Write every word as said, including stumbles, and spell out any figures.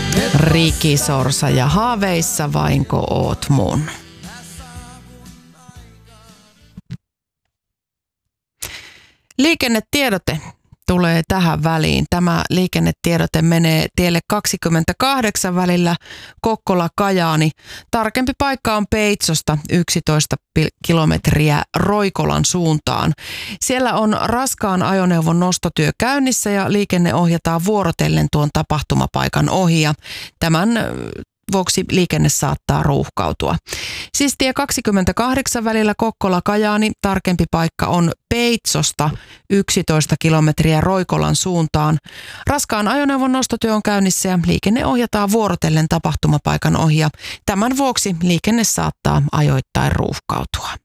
Riki Sorsa ja haaveissa vainko oot mun. Liikennetiedote tulee tähän väliin. Tämä liikennetiedote menee tielle kaksikymmentäkahdeksan välillä Kokkola-Kajaani. Tarkempi paikka on Peitsosta yksitoista kilometriä Roikolan suuntaan. Siellä on raskaan ajoneuvon nostotyö käynnissä ja liikenne ohjataan vuorotellen tuon tapahtumapaikan ohi. Ja tämän vuoksi liikenne saattaa ruuhkautua. Siis tie kaksikymmentäkahdeksan välillä Kokkola-Kajaani, tarkempi paikka on Peitsosta yksitoista kilometriä Roikolan suuntaan. Raskaan ajoneuvon nostotyö on käynnissä ja liikenne ohjataan vuorotellen tapahtumapaikan ohi. Tämän vuoksi liikenne saattaa ajoittain ruuhkautua.